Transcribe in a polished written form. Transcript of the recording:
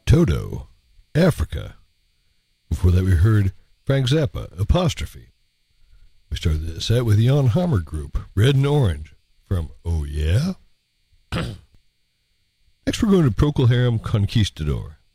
Toto, Africa. Before that, we heard Frank Zappa, Apostrophe. We started the set with Jan Hammer Group, Red and Orange, from Oh Yeah? Next, we're going to Procol Harum Conquistador.